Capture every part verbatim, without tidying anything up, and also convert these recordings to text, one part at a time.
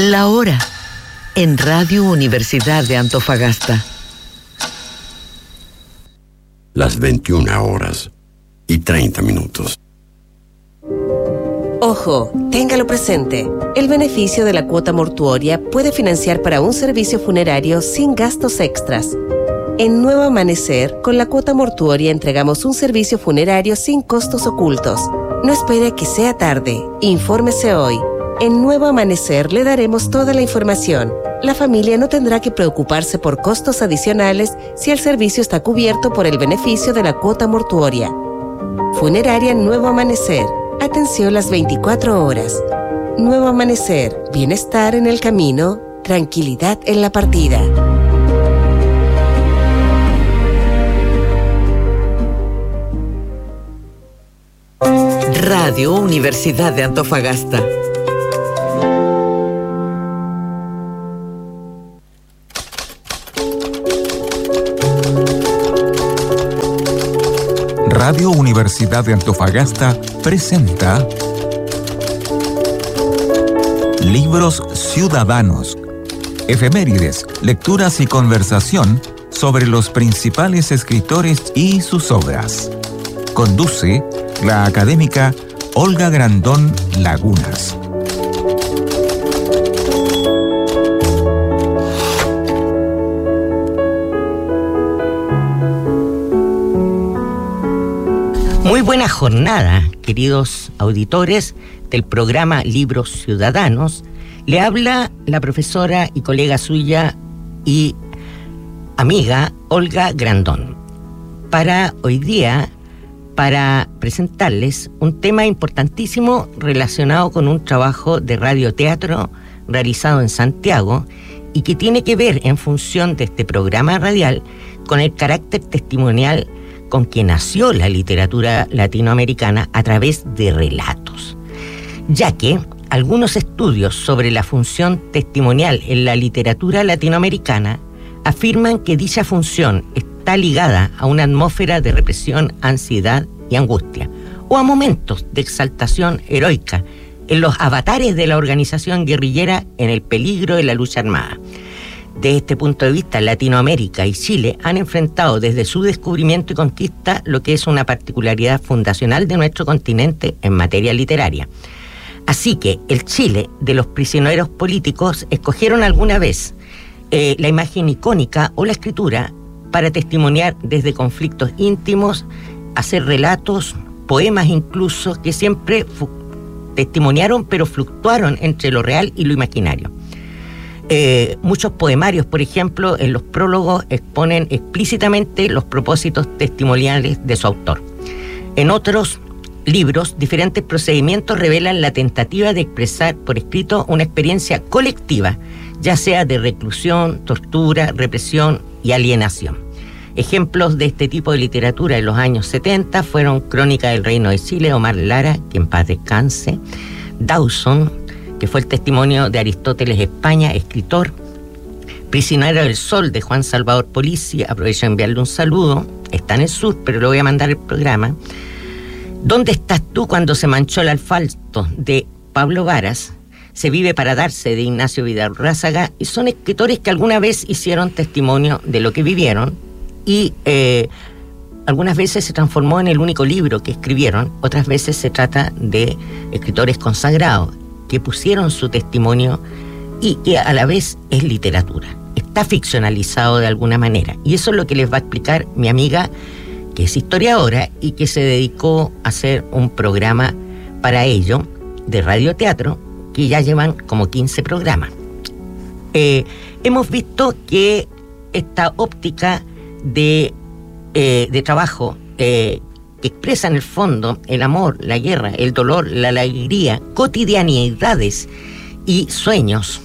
La hora en Radio Universidad de Antofagasta. Las veintiuna horas y treinta minutos. Ojo, téngalo presente. El beneficio de la cuota mortuoria puede financiar para un servicio funerario sin gastos extras. En Nuevo Amanecer, con la cuota mortuoria entregamos un servicio funerario sin costos ocultos. No espere que sea tarde. Infórmese hoy. En Nuevo Amanecer le daremos toda la información. La familia no tendrá que preocuparse por costos adicionales si el servicio está cubierto por el beneficio de la cuota mortuoria. Funeraria Nuevo Amanecer. Atención las veinticuatro horas. Nuevo Amanecer. Bienestar en el camino. Tranquilidad en la partida. Radio Universidad de Antofagasta. Radio Universidad de Antofagasta presenta Libros Ciudadanos, efemérides, lecturas y conversación sobre los principales escritores y sus obras. Conduce la académica Olga Grandón Lagunas. Muy buena jornada, queridos auditores del programa Libros Ciudadanos. Le habla la profesora y colega suya y amiga Olga Grandón. Para hoy día, para presentarles un tema importantísimo relacionado con un trabajo de radioteatro realizado en Santiago y que tiene que ver, en función de este programa radial, con el carácter testimonial con que nació la literatura latinoamericana a través de relatos, ya que algunos estudios sobre la función testimonial en la literatura latinoamericana afirman que dicha función está ligada a una atmósfera de represión, ansiedad y angustia, o a momentos de exaltación heroica en los avatares de la organización guerrillera en el peligro de la lucha armada. Desde este punto de vista, Latinoamérica y Chile han enfrentado desde su descubrimiento y conquista lo que es una particularidad fundacional de nuestro continente en materia literaria. Así que el Chile de los prisioneros políticos escogieron alguna vez eh, la imagen icónica o la escritura para testimoniar desde conflictos íntimos, hacer relatos, poemas incluso, que siempre fu- testimoniaron pero fluctuaron entre lo real y lo imaginario. Eh, muchos poemarios, por ejemplo, en los prólogos exponen explícitamente los propósitos testimoniales de su autor. En otros libros, diferentes procedimientos revelan la tentativa de expresar por escrito una experiencia colectiva, ya sea de reclusión, tortura, represión y alienación. Ejemplos de este tipo de literatura en los años setenta fueron Crónica del Reino de Chile, Omar Lara, que en paz descanse, Dawson, que fue el testimonio de Aristóteles España, escritor, Prisionero del Sol, de Juan Salvador Polizzi, aprovecho de enviarle un saludo, está en el sur, pero le voy a mandar el programa. ¿Dónde estás tú cuando se manchó el asfalto?, de Pablo Varas, Se vive para darse, de Ignacio Vidal Rázaga, y son escritores que alguna vez hicieron testimonio de lo que vivieron y eh, algunas veces se transformó en el único libro que escribieron, otras veces se trata de escritores consagrados que pusieron su testimonio y que a la vez es literatura. Está ficcionalizado de alguna manera. Y eso es lo que les va a explicar mi amiga, que es historiadora y que se dedicó a hacer un programa para ello de radioteatro, que ya llevan como quince programas. Eh, hemos visto que esta óptica de, eh, de trabajo eh, que expresa en el fondo el amor, la guerra, el dolor, la alegría, cotidianidades y sueños,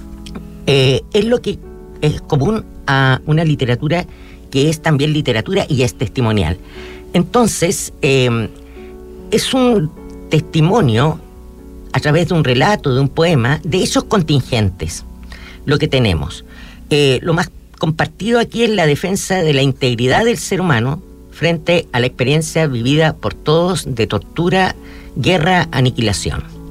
eh, es lo que es común a una literatura que es también literatura y es testimonial. Entonces, eh, es un testimonio a través de un relato, de un poema, de hechos contingentes, lo que tenemos. Eh, lo más compartido aquí es la defensa de la integridad del ser humano frente a la experiencia vivida por todos de tortura, guerra, aniquilación.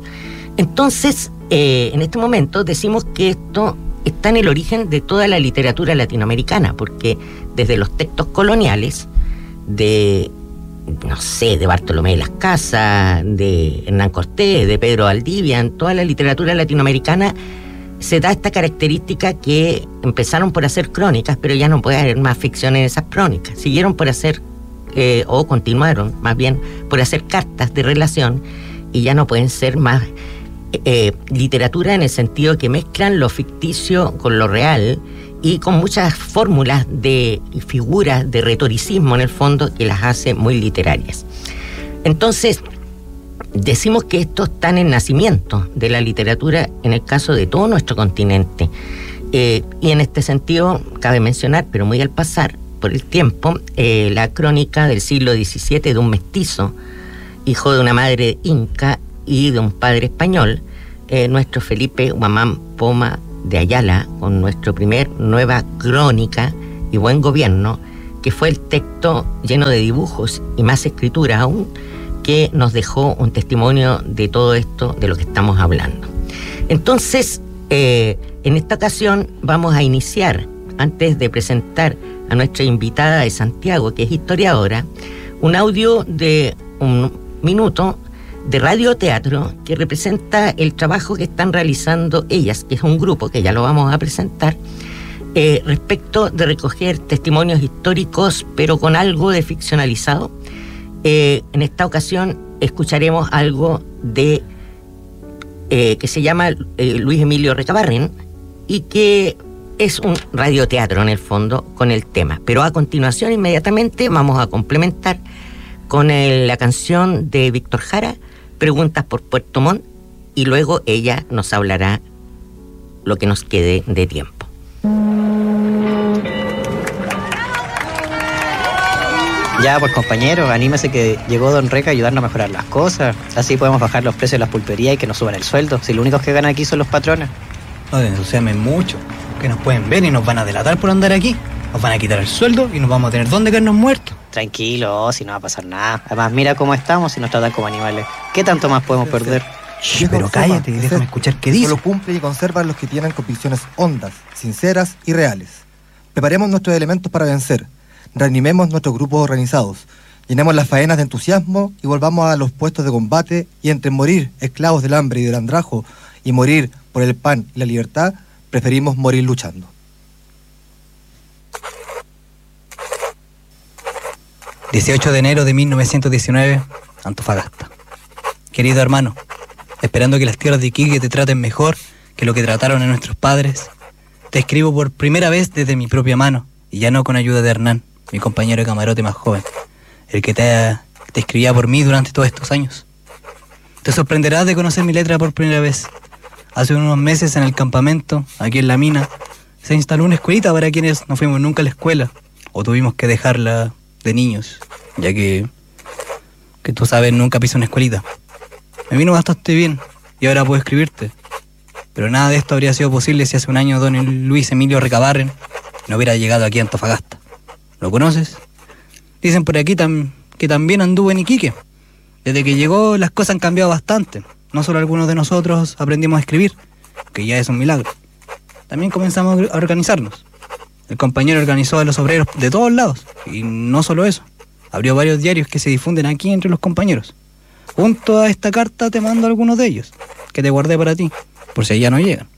Entonces, eh, en este momento decimos que esto está en el origen de toda la literatura latinoamericana, porque desde los textos coloniales de, no sé, de Bartolomé de las Casas, de Hernán Cortés, de Pedro Valdivia, en toda la literatura latinoamericana se da esta característica que empezaron por hacer crónicas, pero ya no puede haber más ficción en esas crónicas. Siguieron por hacer, eh, o continuaron más bien, por hacer cartas de relación, y ya no pueden ser más eh, literatura en el sentido que mezclan lo ficticio con lo real, y con muchas fórmulas de y figuras de retoricismo en el fondo que las hace muy literarias. Entonces, decimos que esto está en el nacimiento de la literatura en el caso de todo nuestro continente. Eh, y en este sentido, cabe mencionar, pero muy al pasar por el tiempo, eh, la crónica del siglo diecisiete de un mestizo, hijo de una madre inca y de un padre español, eh, nuestro Felipe Huamán Poma de Ayala, con nuestro primer Nueva Crónica y Buen Gobierno, que fue el texto lleno de dibujos y más escritura aún, que nos dejó un testimonio de todo esto de lo que estamos hablando. Entonces, eh, en esta ocasión vamos a iniciar, antes de presentar a nuestra invitada de Santiago, que es historiadora, un audio de un minuto de radioteatro que representa el trabajo que están realizando ellas, que es un grupo que ya lo vamos a presentar, eh, respecto de recoger testimonios históricos, pero con algo de ficcionalizado. Eh, en esta ocasión escucharemos algo de eh, que se llama eh, Luis Emilio Recabarren, y que es un radioteatro en el fondo con el tema. Pero a continuación, inmediatamente, vamos a complementar con el, la canción de Víctor Jara, Preguntas por Puerto Montt, y luego ella nos hablará lo que nos quede de tiempo. Ya, pues compañeros, anímese que llegó Don Reca a ayudarnos a mejorar las cosas. Así podemos bajar los precios de las pulperías y que nos suban el sueldo, si los únicos que ganan aquí son los patrones. No te entusiasmen mucho, que nos pueden ver y nos van a delatar por andar aquí. Nos van a quitar el sueldo y nos vamos a tener dónde caernos muertos. Tranquilo, si no va a pasar nada. Además, mira cómo estamos y nos tratan como animales. ¿Qué tanto más podemos perder? Shh, pero cállate y déjame escuchar qué dice. Solo cumple y conserva los que tienen convicciones hondas, sinceras y reales. Preparemos nuestros elementos para vencer. Reanimemos nuestros grupos organizados. Llenemos las faenas de entusiasmo y volvamos a los puestos de combate, y entre morir esclavos del hambre y del andrajo y morir por el pan y la libertad, preferimos morir luchando. dieciocho de enero de mil novecientos diecinueve, Antofagasta. Querido hermano, esperando que las tierras de Iquique te traten mejor que lo que trataron a nuestros padres, te escribo por primera vez desde mi propia mano, y ya no con ayuda de Hernán, mi compañero de camarote más joven, el que te, te escribía por mí durante todos estos años. Te sorprenderás de conocer mi letra por primera vez. Hace unos meses en el campamento, aquí en la mina, se instaló una escuelita para quienes no fuimos nunca a la escuela, o tuvimos que dejarla de niños, ya que, que tú sabes, nunca pisé una escuelita. Me vino bastante bien, y ahora puedo escribirte. Pero nada de esto habría sido posible si hace un año don Luis Emilio Recabarren no hubiera llegado aquí a Antofagasta. ¿Lo conoces? Dicen por aquí tam, que también anduvo en Iquique. Desde que llegó las cosas han cambiado bastante. No solo algunos de nosotros aprendimos a escribir, que ya es un milagro. También comenzamos a organizarnos. El compañero organizó a los obreros de todos lados, y no solo eso, abrió varios diarios que se difunden aquí entre los compañeros. Junto a esta carta te mando algunos de ellos, que te guardé para ti, por si allá no llegan.